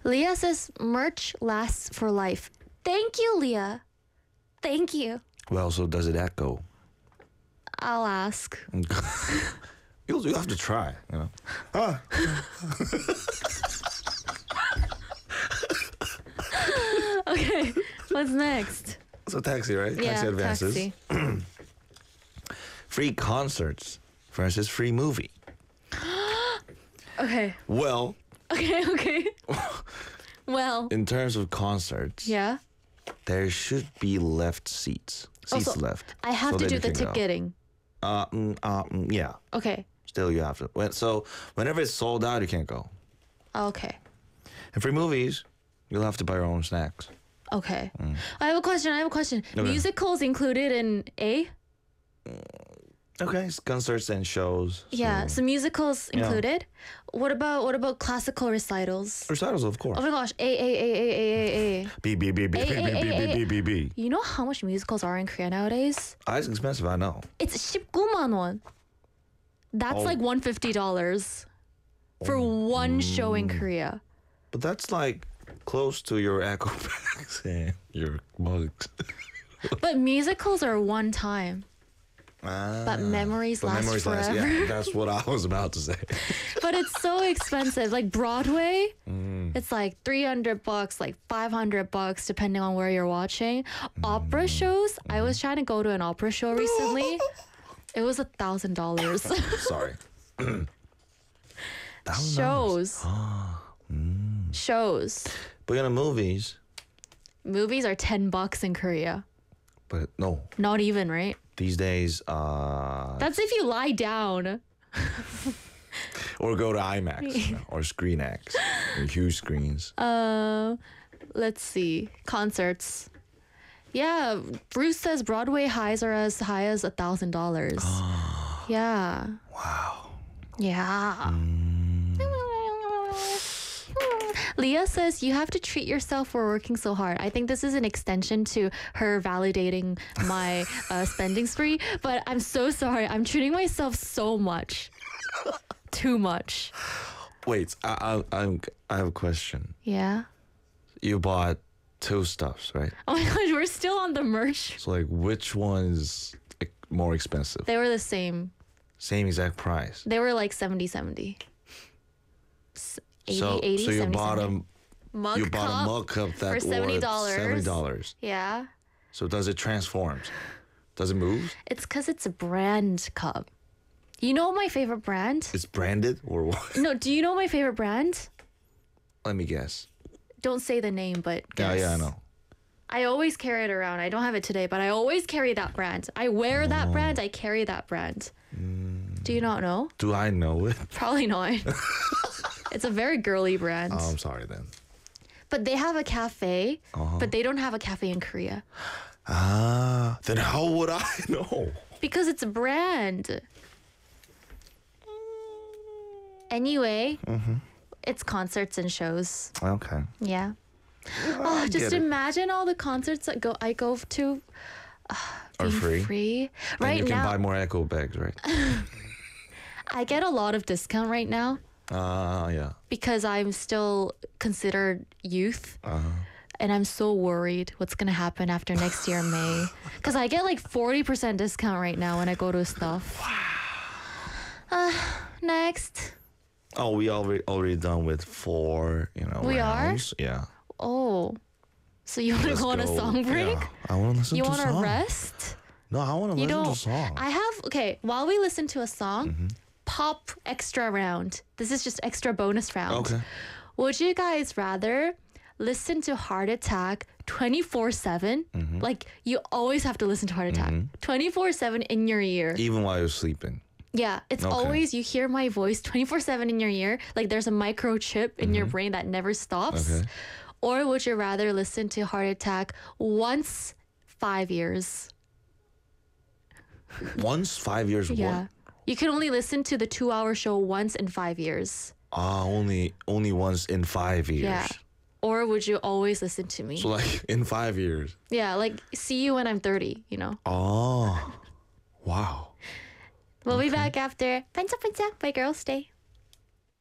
Leah says merch lasts for life. Thank you, Leah. Thank you. Well, so does it echo? I'll ask. You have to try, you know. Ah. Okay, what's next? So taxi, right? Taxi advances. Taxi. Free concerts versus free movie. Okay. Well, Okay. Well. in terms of concerts, Yeah. there should be seats Also, left. I have so to that do you the can go. ticketing. Yeah. Okay. Still, you have to. So whenever it's sold out, you can't go. Okay. And free movies, you'll have to buy your own snacks. Okay. I have a question. Okay. Musicals included in A? Okay, it's concerts and shows. Yeah. So musicals Yeah. included. What about classical recitals? Recitals, of course. Oh my gosh. A. B, B, B, B, B, B, B, B, B, B, B. You know how much musicals are in Korea nowadays? It's expensive, I know. It's 19만 won. That's Oh. like $150 for one show in Korea. But that's like close to your echo bags and your mugs. But musicals are one time. But memories last forever. Yeah, that's what I was about to say. But it's so expensive. Like Broadway, it's like $300, like $500, depending on where you're watching. Opera shows, I was trying to go to an opera show recently. It was $1,000. Sorry. Shows. Shows. But in the movies, Movies are $10 in Korea. but no, Not even, right? these days, That's if you lie down. or go to IMAX or ScreenX, or huge screens. Let's see. Concerts. Yeah, Bruce says Broadway highs are as high as $1,000. Yeah. Wow. Yeah. Leah says you have to treat yourself for working so hard. I think this is an extension to her validating my spending spree, but I'm so sorry. I'm treating myself so much. Too much. Wait, I have a question. Yeah. You bought two stuffs, right? Oh my gosh, we're still on the merch. So like, which one is more expensive? They were the same. Same exact price. They were like 70. 80, so 80, so you 70, bought 70. Mug a mug cup that for worth $70. $70. Yeah. So does it transform? Does it move? It's because it's a brand cup. You know my favorite brand? It's branded or what? No, do you know my favorite brand? Let me guess. Don't say the name, but guess. Yeah, I know. I always carry it around. I don't have it today, but I always carry that brand. I wear that brand. I carry that brand. Do you not know? Do I know it? Probably not. It's a very girly brand. Oh, I'm sorry then. But they have a cafe, but they don't have a cafe in Korea. Then how would I know? Because it's a brand. Anyway, it's concerts and shows. Okay. Yeah. I Just get it. imagine all the concerts that I go to Are being free. And Right you can now, buy more echo bags, right? I get a lot of discount right now Yeah. because I'm still considered youth. And I'm so worried what's going to happen after next year, May. Because I get like 40% discount right now when I go to stuff. Wow. Next. Oh, we already done with 4, We are? rounds. Yeah. Oh. So you want to Let's go on a go. song break? Yeah. I want to listen You to want to song. rest? No, I want to You listen to don't. song. Okay, while we listen to a song, pop extra round. This is just extra bonus round. Okay. Would you guys rather listen to Heart Attack 24/7? Like, you always have to listen to Heart Attack 24/7 in your ear. Even while you're sleeping. Yeah, it's Okay. always, you hear my voice 24/7 in your ear. Like, there's a microchip in your brain that never stops. Okay. Or would you rather listen to Heart Attack once 5 years? Once 5 years Yeah. what? You can only listen to the 2-hour show once in 5 years. Only once in 5 years. Yeah. Or would you always listen to me? So like in 5 years. Yeah, like see you when I'm 30, you know? Oh. Wow. We'll be back after Bancha Bancha by Girls Day.